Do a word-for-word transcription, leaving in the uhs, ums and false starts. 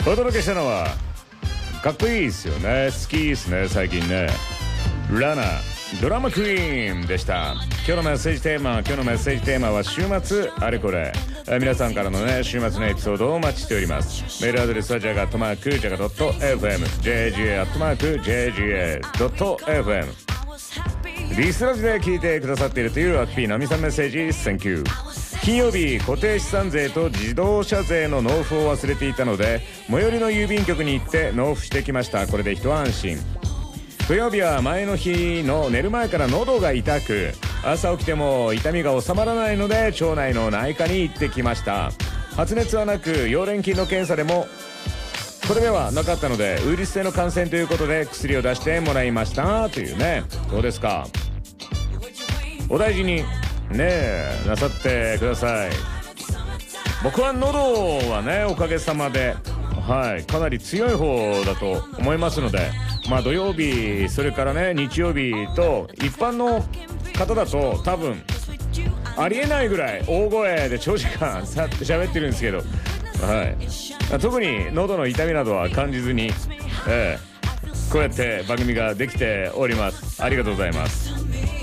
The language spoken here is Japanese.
お届けしたのはかっこいいですよね、好きですね最近ね、ラナドラマクイーンでした。今日のメッセージテーマ今日のメッセージテーマは週末あれこれ。皆さんからのね週末のエピソードをお待ちしております。メールアドレスはジャガアットマークジャガドット エフエム ジェージェー アットマーク ジェージェー ドット エフエム リスラジで聞いてくださっているというアキピーナミさんメッセージ Thank you。 金曜日固定資産税と自動車税の納付を忘れていたので最寄りの郵便局に行って納付してきました。これで一安心。土曜日は前の日の寝る前から喉が痛く朝起きても痛みが収まらないので町内の内科に行ってきました。発熱はなく溶連菌の検査でもこれではなかったのでウイルス性の感染ということで薬を出してもらいましたというね。どうですか、お大事にねえなさってください。僕は喉はねおかげさまではいかなり強い方だと思いますので、まあ土曜日それからね日曜日と一般の方だと多分ありえないぐらい大声で長時間さって喋ってるんですけど、はい、特に喉の痛みなどは感じずに、ええ、こうやって番組ができております。ありがとうございます。